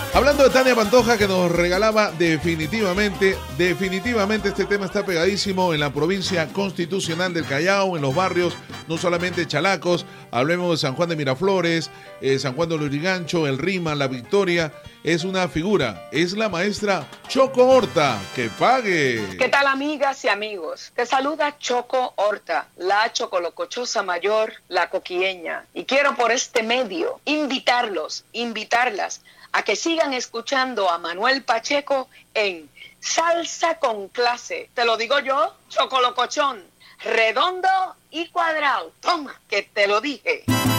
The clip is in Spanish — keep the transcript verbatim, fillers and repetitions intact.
Hablando de Tania Pantoja, que nos regalaba definitivamente, definitivamente este tema está pegadísimo en la provincia constitucional del Callao, en los barrios, no solamente Chalacos, hablemos de San Juan de Miraflores, eh, San Juan de Lurigancho, El Rima, La Victoria, es una figura, es la maestra Choco Horta, que pague. ¿Qué tal, amigas y amigos? Te saluda Choco Horta, la chocolocochosa mayor, la coquieña, y quiero por este medio invitarlos, invitarlas a que sigan escuchando a Manuel Pacheco en Salsa con Clase. Te lo digo yo, chocolocochón, redondo y cuadrado. Toma, que te lo dije.